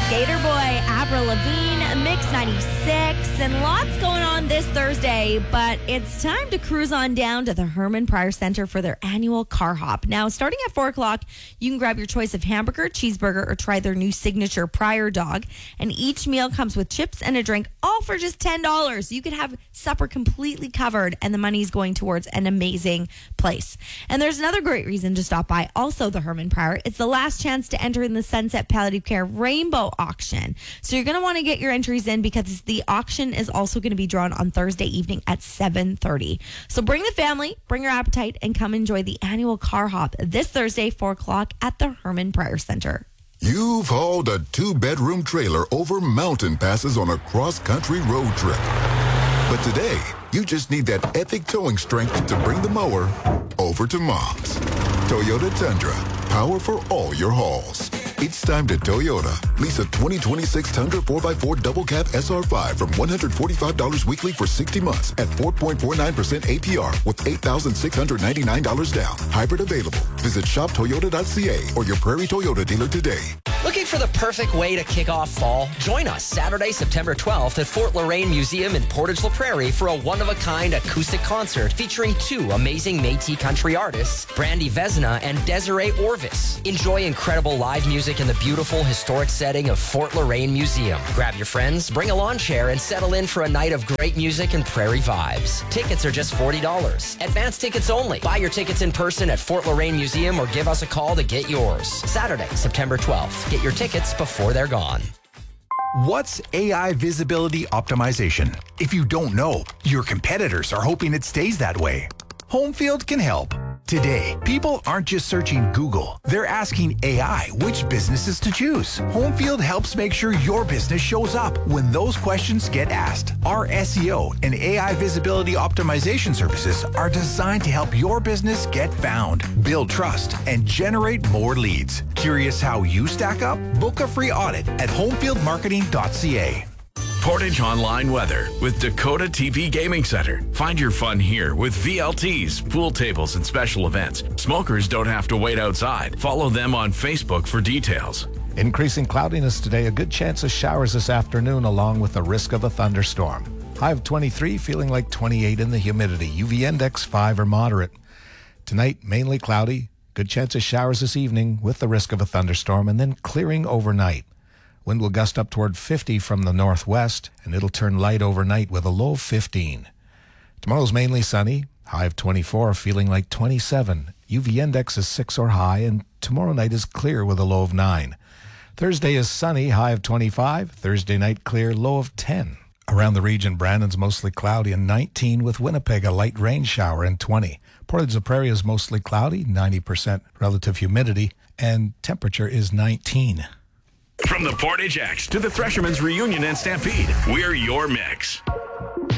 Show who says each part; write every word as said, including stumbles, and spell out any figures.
Speaker 1: Gator Boy, Avril Lavigne, Mix ninety-six, and lots going on this Thursday, but it's time to cruise on down to the Herman Pryor Center for their annual car hop. Now, starting at four o'clock, you can grab your choice of hamburger, cheeseburger, or try their new signature Pryor dog, and each meal comes with chips and a drink, all for just ten dollars. You could have supper completely covered, and the money's going towards an amazing place. And there's another great reason to stop by, also the Herman Pryor. It's the last chance to enter in the Sunset Palliative Care Rainbow Auction. So you're going to want to get your entries in because the auction is also going to be drawn on Thursday evening at seven thirty. So bring the family, bring your appetite, and come enjoy the annual car hop this Thursday, four o'clock at the Herman Pryor Center.
Speaker 2: You've hauled a two-bedroom trailer over mountain passes on a cross-country road trip. But today, you just need that epic towing strength to bring the mower over to Mom's. Toyota Tundra, power for all your hauls. It's time to Toyota. Lease a twenty twenty-six Tundra four by four Double Cab S R five from one hundred forty-five dollars weekly for sixty months at four point four nine percent A P R with eight thousand six hundred ninety-nine dollars down. Hybrid available. Visit shop toyota dot c a or your Prairie Toyota dealer today.
Speaker 3: Looking for the perfect way to kick off fall? Join us Saturday, September twelfth at Fort Loraine Museum in Portage La Prairie for a one-of-a-kind acoustic concert featuring two amazing Métis country artists, Brandy Vesna and Desiree Orvis. Enjoy incredible live music in the beautiful historic setting of Fort Loraine Museum. Grab your friends, bring a lawn chair, and settle in for a night of great music and prairie vibes. Tickets are just forty dollars. Advance tickets only. Buy your tickets in person at Fort Loraine Museum or give us a call to get yours. Saturday, September twelfth. Get your tickets before they're gone.
Speaker 4: What's A I visibility optimization? If you don't know, your competitors are hoping it stays that way. Homefield can help. Today, people aren't just searching Google. They're asking A I which businesses to choose. Homefield helps make sure your business shows up when those questions get asked. Our S E O and A I visibility optimization services are designed to help your business get found, build trust, and generate more leads. Curious how you stack up? Book a free audit at homefield marketing dot c a.
Speaker 5: Portage Online Weather with Dakota T V Gaming Center. Find your fun here with V L Ts, pool tables, and special events. Smokers don't have to wait outside. Follow them on Facebook for details.
Speaker 6: Increasing cloudiness today, a good chance of showers this afternoon along with the risk of a thunderstorm. High of twenty-three, feeling like twenty-eight in the humidity. U V index five or moderate. Tonight, mainly cloudy. Good chance of showers this evening with the risk of a thunderstorm and then clearing overnight. Wind will gust up toward fifty from the northwest, and it'll turn light overnight with a low of fifteen. Tomorrow's mainly sunny, high of twenty-four, feeling like twenty-seven. U V index is six or high, and tomorrow night is clear with a low of nine. Thursday is sunny, high of twenty-five. Thursday night clear, low of ten. Around the region, Brandon's mostly cloudy and nineteen, with Winnipeg a light rain shower and twenty. Portage La Prairie is mostly cloudy, ninety percent relative humidity, and temperature is nineteen.
Speaker 5: From the Portage X to the Threshermen's Reunion and Stampede, we're your mix.